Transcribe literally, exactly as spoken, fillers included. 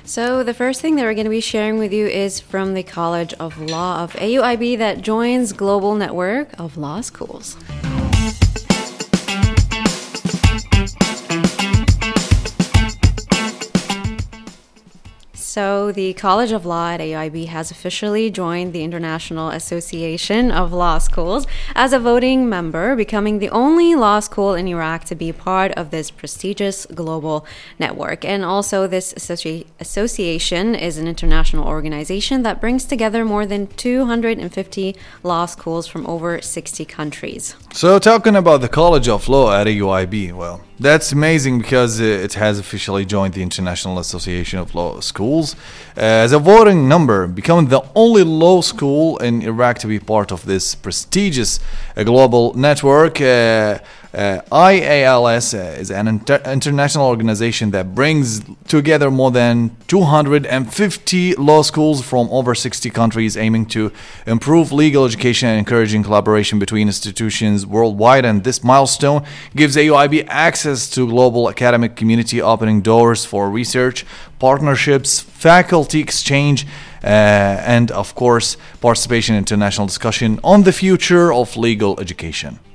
So, the first thing that we're going to be sharing with you is from the College of Law of A U I B that joins Global Network of Law Schools. So, the College of Law at A U I B has officially joined the International Association of Law Schools as a voting member, becoming the only law school in Iraq to be part of this prestigious global network. And also, this associ- association is an international organization that brings together more than two hundred fifty law schools from over sixty countries. So, talking about the College of Law at A U I B, well, that's amazing because it has officially joined the International Association of Law Schools uh, as a voting member, becoming the only law school in Iraq to be part of this prestigious uh, global network. Uh, uh, I A L S uh, is an inter- international organization that brings together more than two hundred fifty law schools from over sixty countries, aiming to improve legal education and encouraging collaboration between institutions worldwide. And this milestone gives A U I B access to global academic community, opening doors for research, partnerships, faculty exchange, uh, and of course participation in international discussion on the future of legal education.